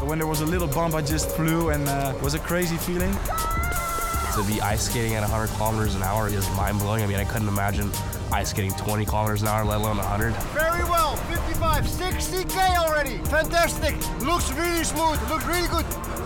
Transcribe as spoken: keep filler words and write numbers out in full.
When there was a little bump, I just flew, and uh, it was a crazy feeling. To be ice skating at one hundred kilometers an hour is mind-blowing. I mean, I couldn't imagine ice skating twenty kilometers an hour, let alone one hundred. Very well, fifty-five, sixty K already. Fantastic. Looks really smooth, looks really good.